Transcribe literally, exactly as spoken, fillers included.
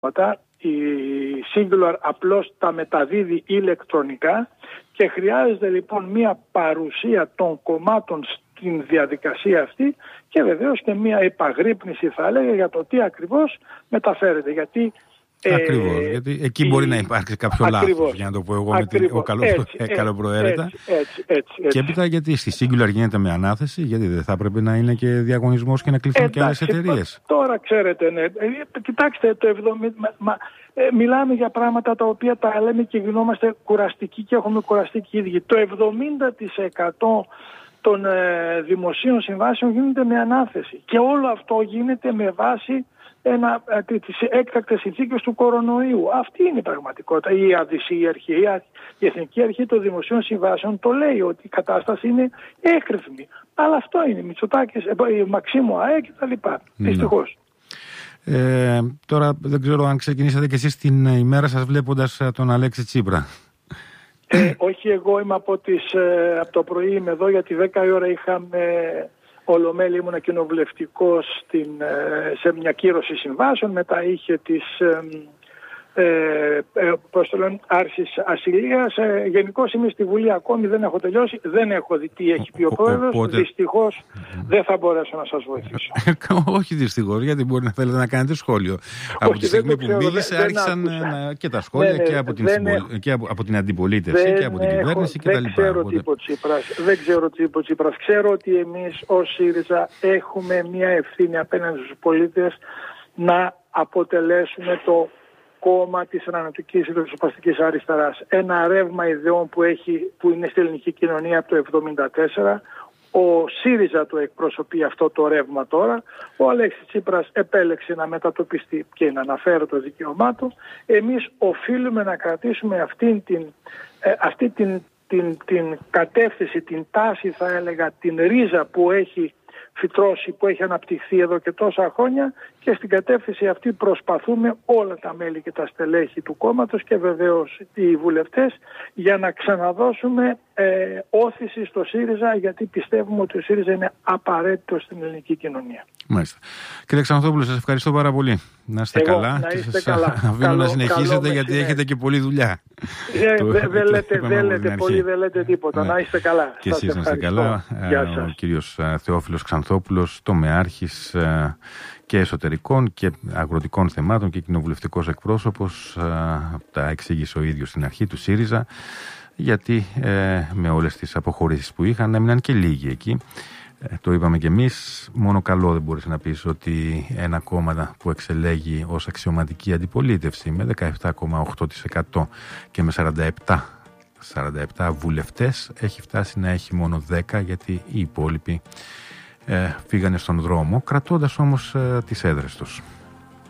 Η Singular απλώς τα μεταδίδει ηλεκτρονικά και χρειάζεται λοιπόν μια παρουσία των κομμάτων στην διαδικασία αυτή και βεβαίως και μια επαγρύπνηση, θα έλεγα, για το τι ακριβώς μεταφέρεται. Γιατί Ακριβώς, ε, γιατί εκεί η... μπορεί να υπάρξει κάποιο λάθος, για να το πω εγώ με την ο καλό, έτσι, ε, καλοπροαίρετα. Έτσι, έτσι, έτσι, έτσι. Και έπειτα γιατί στη Singular γίνεται με ανάθεση, γιατί δεν θα έπρεπε να είναι και διαγωνισμός και να κληθούν και άλλες εταιρείες. Τώρα ξέρετε, ναι, κοιτάξτε, το εβδομήντα, μα, ε, μιλάμε για πράγματα τα οποία τα λέμε και γινόμαστε κουραστικοί και έχουμε κουραστεί και οι ίδιοι. Το εβδομήντα τοις εκατό των ε, δημοσίων συμβάσεων γίνεται με ανάθεση και όλο αυτό γίνεται με βάση Ένα, τις έκτακτες συνθήκες του κορονοϊού. Αυτή είναι η πραγματικότητα. Η ΑΔΙΣΗ, η, αρχή, η Εθνική Αρχή των Δημοσίων Συμβάσεων το λέει ότι η κατάσταση είναι έκρηθμη. Αλλά αυτό είναι. Μητσοτάκης, η Μαξίμου ΑΕ και τα λοιπά. Ναι. Δυστυχώς. Ε, τώρα δεν ξέρω αν ξεκινήσατε κι εσείς την ημέρα σας βλέποντας τον Αλέξη Τσίπρα. Ε, όχι, εγώ είμαι από, τις, από το πρωί είμαι εδώ, γιατί δέκα η ώρα είχαμε Ολομέλη, ήμουν κοινοβουλευτικός σε μια κύρωση συμβάσεων, μετά είχε τις ε, ε, πώς το λένε, άρσης ασυλίας. Ε, γενικώς είμαι στη Βουλή ακόμη, δεν έχω τελειώσει, δεν έχω δει τι έχει πει ο πρόεδρος. Οπότε... Δυστυχώς δεν θα μπορέσω να σας βοηθήσω. Όχι δυστυχώς, γιατί μπορεί να θέλετε να κάνετε σχόλιο. Όχι, από τη στιγμή που μίλησε άρχισαν να... και τα σχόλια δεν, και, από την δεν, συμπολ... και από, από την αντιπολίτευση δεν και από την έχω, κυβέρνηση κτλ. Δεν ξέρω τι είπε ο Τσίπρας. Δεν ξέρω τι είπε ο Τσίπρας. Ξέρω ότι εμείς ως ΣΥΡΙΖΑ έχουμε μια ευθύνη απέναντι στους πολίτες να αποτελέσουμε το κόμμα της ανανεωτικής ριζοσπαστικής αριστεράς. Ένα ρεύμα ιδεών που, έχει, που είναι στη ελληνική κοινωνία από το εβδομήντα τέσσερα. Ο ΣΥΡΙΖΑ το εκπροσωπεί αυτό το ρεύμα τώρα. Ο Αλέξης Τσίπρας επέλεξε να μετατοπιστεί και να αναφέρει το δικαίωμά του. Εμείς οφείλουμε να κρατήσουμε αυτήν την, ε, αυτή την, την, την κατεύθυνση, την τάση, θα έλεγα, την ρίζα που έχει φυτρώσει, που έχει αναπτυχθεί εδώ και τόσα χρόνια, και στην κατεύθυνση αυτή προσπαθούμε όλα τα μέλη και τα στελέχη του κόμματος και βεβαίως οι βουλευτές για να ξαναδώσουμε ε, όθηση στο ΣΥΡΙΖΑ, γιατί πιστεύουμε ότι ο ΣΥΡΙΖΑ είναι απαραίτητο στην ελληνική κοινωνία. Μάλιστα. Κύριε Ξανθόπουλο, σας ευχαριστώ πάρα πολύ. Να είστε Εγώ, καλά. Να είστε και σας καλά. αφήνω καλό, να συνεχίσετε, καλό γιατί έχετε και πολλή δουλειά. Δεν δε, δε λέτε, δε λέτε πολύ, δεν λέτε τίποτα. Ναι. Να είστε καλά. Και εσείς να είστε καλά. Ο κύριος Θεόφιλος Ξανθόπουλος, τομεάρχης και εσωτερικών και αγροτικών θεμάτων και κοινοβουλευτικός εκπρόσωπος. Τα εξήγησε ο ίδιος στην αρχή του ΣΥΡΙΖΑ, γιατί ε, με όλες τις αποχωρήσεις που είχαν έμειναν και λίγοι εκεί. Ε, το είπαμε κι εμείς, μόνο καλό δεν μπορείς να πεις ότι ένα κόμμα που εξελέγει ως αξιωματική αντιπολίτευση με δεκαεπτά κόμμα οκτώ τοις εκατό και με σαράντα επτά βουλευτές έχει φτάσει να έχει μόνο δέκα, γιατί οι υπόλοιποι ε, φύγανε στον δρόμο, κρατώντας όμως ε, τις έδρες τους.